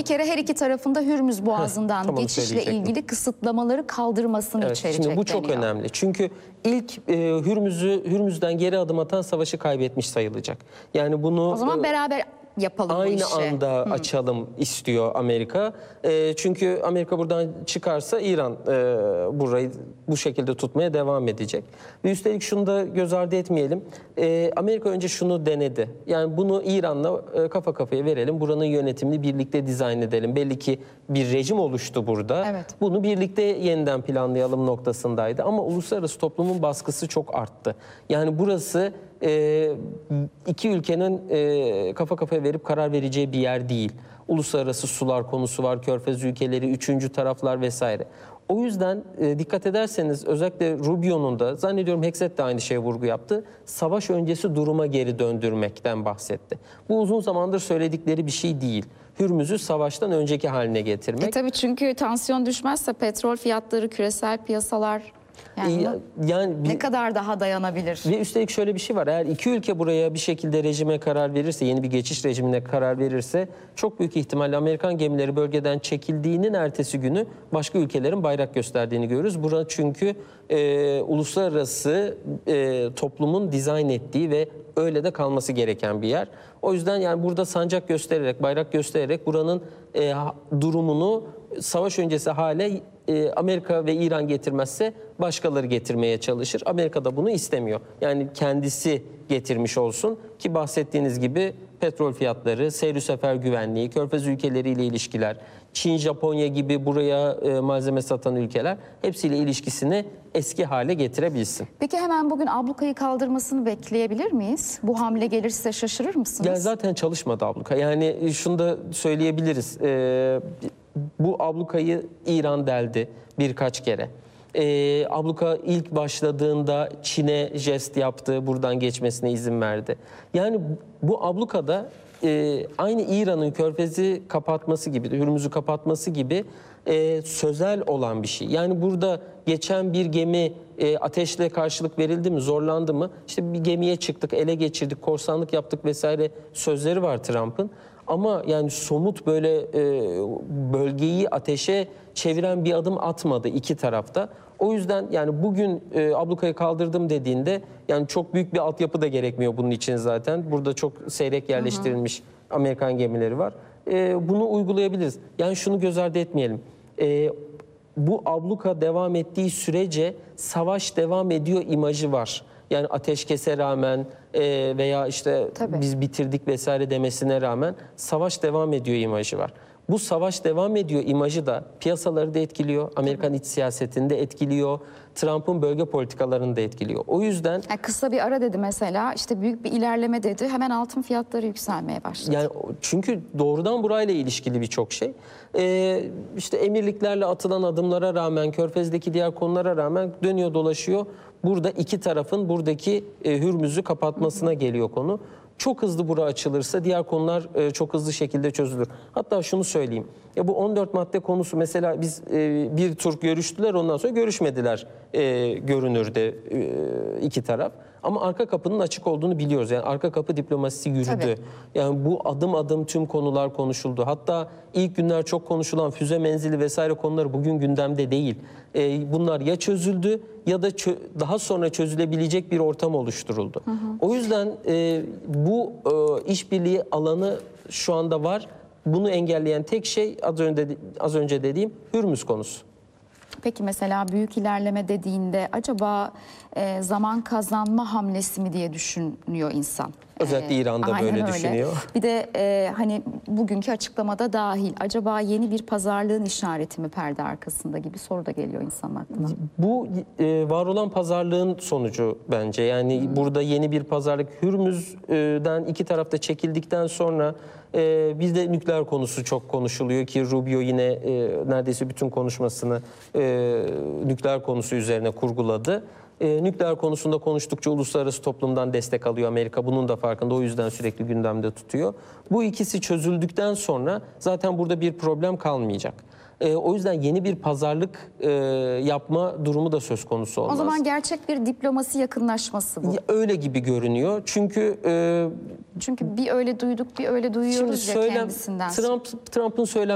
kere her iki tarafında Hürmüz Boğazı'ndan tam onu geçişle söyleyecektim. ilgili kısıtlamaları kaldırmasını Evet, içerecek şimdi bu çok deniyor. önemli. Çünkü ilk Hürmüz'den geri adım atan savaşı kaybetmiş sayılacak. Yani bunu O zaman beraber yapalım bu işi. aynı anda açalım istiyor Amerika. Çünkü Amerika buradan çıkarsa İran burayı bu şekilde tutmaya devam edecek. Ve üstelik şunu da göz ardı etmeyelim. Amerika önce şunu denedi. Yani bunu İran'la kafa kafaya verelim. Buranın yönetimini birlikte dizayn edelim. Belli ki bir rejim oluştu burada. Evet. Bunu birlikte yeniden planlayalım noktasındaydı. Ama uluslararası toplumun baskısı çok arttı. Yani burası iki ülkenin kafa kafaya verip karar vereceği bir yer değil. Uluslararası sular konusu var, Körfez ülkeleri, üçüncü taraflar vesaire. O yüzden dikkat ederseniz özellikle Rubio'nun da, zannediyorum Hexet de aynı şeye vurgu yaptı, savaş öncesi duruma geri döndürmekten bahsetti. Bu uzun zamandır söyledikleri bir şey değil. Hürmüz'ü savaştan önceki haline getirmek. Tabii, çünkü tansiyon düşmezse petrol fiyatları, küresel piyasalar yani ne kadar daha dayanabilir? Ve üstelik şöyle bir şey var. Eğer iki ülke buraya bir şekilde rejime karar verirse, yeni bir geçiş rejimine karar verirse, çok büyük ihtimalle Amerikan gemileri bölgeden çekildiğinin ertesi günü başka ülkelerin bayrak gösterdiğini görürüz. Burası çünkü uluslararası toplumun dizayn ettiği ve öyle de kalması gereken bir yer. O yüzden yani burada sancak göstererek, bayrak göstererek buranın durumunu savaş öncesi hale Amerika ve İran getirmezse başkaları getirmeye çalışır. Amerika da bunu istemiyor. Yani kendisi getirmiş olsun ki bahsettiğiniz gibi petrol fiyatları, seyir sefer güvenliği, Körfez ülkeleriyle ilişkiler, Çin, Japonya gibi buraya malzeme satan ülkeler hepsiyle ilişkisini eski hale getirebilsin. Peki hemen bugün ablukayı kaldırmasını bekleyebilir miyiz? Bu hamle gelirse şaşırır mısınız? Yani zaten çalışmadı abluka. Yani şunu da söyleyebiliriz. Bu ablukayı İran deldi birkaç kere. Abluka ilk başladığında Çin'e jest yaptı, buradan geçmesine izin verdi. Yani bu ablukada aynı İran'ın Körfez'i kapatması gibi, Hürmüz'ü kapatması gibi sözel olan bir şey. Yani burada geçen bir gemi ateşle karşılık verildi mi, zorlandı mı? İşte bir gemiye çıktık, ele geçirdik, korsanlık yaptık vesaire sözleri var Trump'ın. Ama yani somut böyle bölgeyi ateşe çeviren bir adım atmadı iki tarafta. O yüzden yani bugün ablukayı kaldırdım dediğinde yani çok büyük bir altyapı da gerekmiyor bunun için zaten. Burada çok seyrek yerleştirilmiş Amerikan gemileri var. Bunu uygulayabiliriz. Yani şunu göz ardı etmeyelim. Bu abluka devam ettiği sürece savaş devam ediyor imajı var. Yani ateşkese rağmen veya işte biz bitirdik vesaire demesine rağmen savaş devam ediyor imajı var. Bu savaş devam ediyor imajı da piyasaları da etkiliyor, Amerikan iç siyasetini de etkiliyor, Trump'ın bölge politikalarını da etkiliyor. O yüzden... Yani kısa bir ara dedi mesela, işte büyük bir ilerleme dedi, hemen altın fiyatları yükselmeye başladı. Yani çünkü doğrudan burayla ilişkili birçok şey. İşte emirliklerle atılan adımlara rağmen, Körfez'deki diğer konulara rağmen dönüyor dolaşıyor. Burada iki tarafın buradaki Hürmüz'ü kapatmasına geliyor konu. Çok hızlı bura açılırsa diğer konular çok hızlı şekilde çözülür. Hatta şunu söyleyeyim. Ya bu 14 madde konusu mesela biz bir tur görüştüler, ondan sonra görüşmediler görünürde iki taraf. Ama arka kapının açık olduğunu biliyoruz. Yani arka kapı diplomasisi yürüdü. Tabii. Yani bu adım adım tüm konular konuşuldu. Hatta ilk günler çok konuşulan füze menzili vesaire konuları bugün gündemde değil. Bunlar ya çözüldü ya da daha sonra çözülebilecek bir ortam oluşturuldu. O yüzden bu işbirliği alanı şu anda var. Bunu engelleyen tek şey az önce dediğim Hürmüz konusu. Peki mesela büyük ilerleme dediğinde acaba zaman kazanma hamlesi mi diye düşünüyor insan? Özellikle İran'da böyle düşünüyor. Bir de hani bugünkü açıklamada dahil acaba yeni bir pazarlığın işareti mi perde arkasında gibi soru da geliyor insanın aklına. Bu var olan pazarlığın sonucu bence. Yani burada yeni bir pazarlık, Hürmüz'den iki tarafta çekildikten sonra bizde nükleer konusu çok konuşuluyor ki Rubio yine neredeyse bütün konuşmasını nükleer konusu üzerine kurguladı. Nükleer konusunda konuştukça uluslararası toplumdan destek alıyor Amerika. Bunun da farkında. O yüzden sürekli gündemde tutuyor. Bu ikisi çözüldükten sonra zaten burada bir problem kalmayacak. O yüzden yeni bir pazarlık yapma durumu da söz konusu olmaz. O zaman gerçek bir diplomasi yakınlaşması bu. Öyle gibi görünüyor. Çünkü bir öyle duyduk, bir öyle duyuyoruz ya kendisinden. Trump'ın söylem